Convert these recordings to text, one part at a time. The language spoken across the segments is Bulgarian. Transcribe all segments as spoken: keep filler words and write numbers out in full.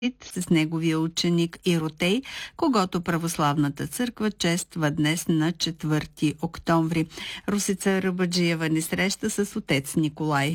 с неговия ученик Иротей, когото Православната църква чества днес на четвърти октомври. Русица Рабаджиева ни среща с отец Николай.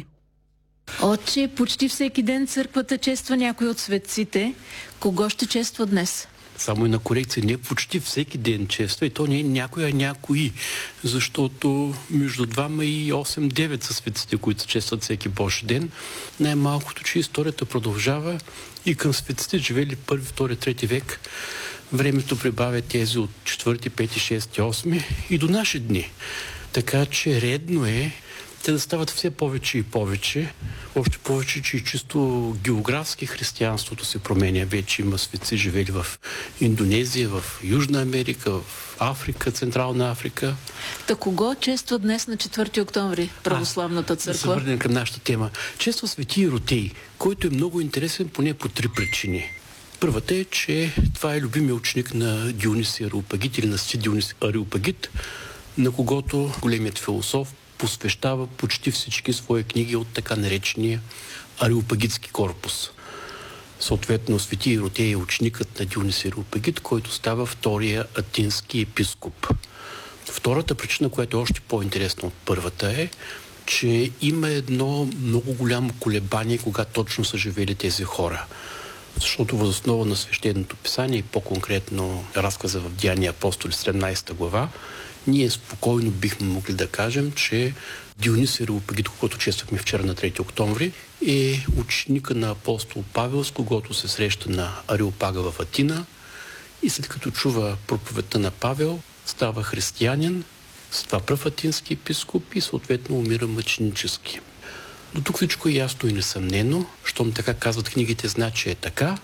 Отче, почти всеки ден църквата чества някой от светците. Кого ще чества днес? Само една корекция, не почти всеки ден чества, и то не е някой, а някои, защото между двама и осем-девет са светците, които се честват всеки Божи ден. Най-малкото, че историята продължава и към светците, живели първи, втори, трети век. Времето прибавя тези от четвърти, пети, шести, осми и до наши дни. Така че редно е те да стават все повече и повече. Още повече, че и чисто географски християнството се променя. Вече има светци живели в Индонезия, в Южна Америка, в Африка, Централна Африка. Та кого чества днес на четвърти октомври Православната църква? Да се върнем към нашата тема. Чества свети Иротей, който е много интересен поне по три причини. Първата е, че това е любимия ученик на Дионис Ареопагит или на Свети Дионис Ареопагит, на когото големият философ посвещава почти всички свои книги от така наречения Ареопагитски корпус. Съответно, свети Иротей е ученикът на Дионис Ареопагит, който става втория атински епископ. Втората причина, която е още по-интересна от първата, е, че има едно много голямо колебание, кога точно са живели тези хора. Защото въз основа на свещеното писание и по-конкретно разказа в Деяния апостоли седемнадесета глава, ние спокойно бихме могли да кажем, че Дионис Ареопагит, когато чествахме вчера на трети октомври, е ученика на апостол Павел, с когото се среща на Ареопага в Атина и след като чува проповедта на Павел, става християнин, с това пръв атински епископ и съответно умира мъченически. До тук всичко е ясно и несъмнено. Щом така казват книгите, значи е така.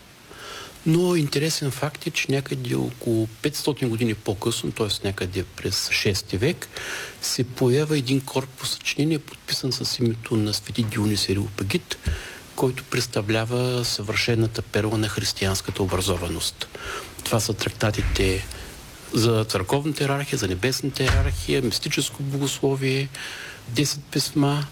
Но интересен факт е, че някъде около петстотин години по-късно, т.е. някъде през шести век, се поява един корпус съчинение, подписан с името на свети Дионис Ареопагит, който представлява съвършената перла на християнската образованост. Това са трактатите за църковната иерархия, за небесната иерархия, мистическо богословие, десет писма,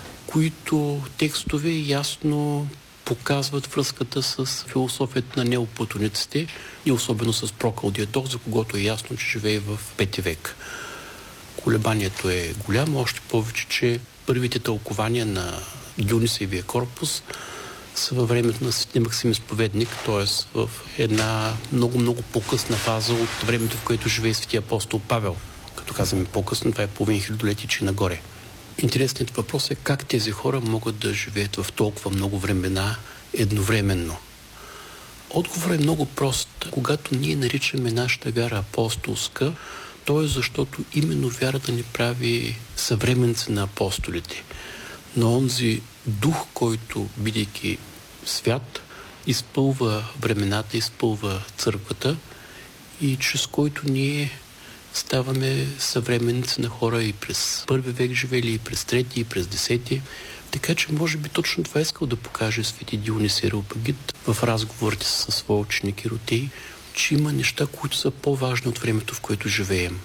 които текстове ясно показват връзката с философията на неоплатониците и особено с Прокъл Диадок, за когото е ясно, че живее в пети век. Колебанието е голямо, още повече, че първите тълкования на Дионисиевия корпус са във времето на Свети Максим Изповедник, т.е. в една много-много по-късна фаза от времето, в което живее свети апостол Павел. Като казваме по-късно, това е половин хилядолетие нагоре. Интересният въпрос е как тези хора могат да живеят в толкова много времена едновременно. Отговорът е много прост. Когато ние наричаме нашата вяра апостолска, то е защото именно вярата ни прави съвременци на апостолите. Но онзи дух, който, бидейки свят, изпълва времената, изпълва църквата и чрез който ние ставаме съвременници на хора и през първи век живели, и през трети, и през десети. Така че може би точно това искал да покаже свети Дионис Ареопагит в разговорите със своя ученик Иротей, че има неща, които са по-важни от времето, в което живеем.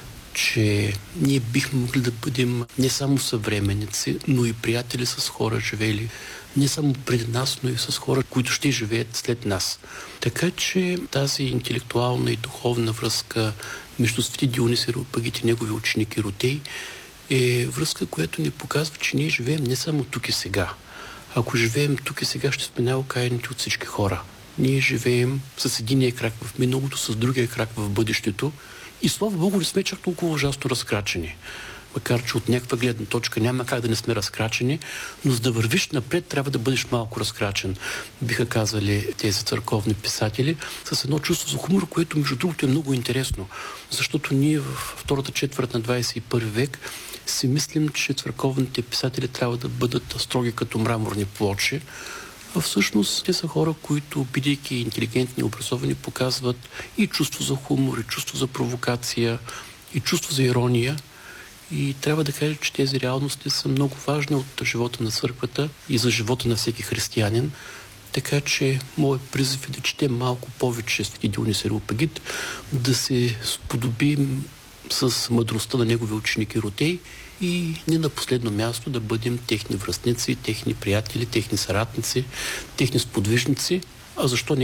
Че ние бихме могли да бъдем не само съвременници, но и приятели с хора живели не само преди нас, но и с хора, които ще живеят след нас. Така че тази интелектуална и духовна връзка между свети Дионис Ареопагит и негови ученик Иротей е връзка, която ни показва, че ние живеем не само тук и сега. Ако живеем тук и сега, ще сме най-окаяните от всички хора. Ние живеем с единия крак в миналото, с другия крак в бъдещето и слава Богу не сме чак толкова ужасно разкрачени. Макар че от някаква гледна точка няма как да не сме разкрачени, но за да вървиш напред, трябва да бъдеш малко разкрачен. Биха казали тези църковни писатели с едно чувство за хумор, което между другото е много интересно. Защото ние в втората четвърт на двадесет и първи век си мислим, че църковните писатели трябва да бъдат строги като мраморни плочи. А всъщност те са хора, които, бидейки интелигентни и образовани, показват и чувство за хумор, и чувство за провокация, и чувство за ирония. И трябва да кажа, че тези реалности са много важни от живота на църквата и за живота на всеки християнин. Така че моят призив е да четем малко повече свети Дионис Ареопагит, да се сподобим с мъдростта на негови ученик Иротей и не на последно място да бъдем техни връстници, техни приятели, техни съратници, техни сподвижници, а защо не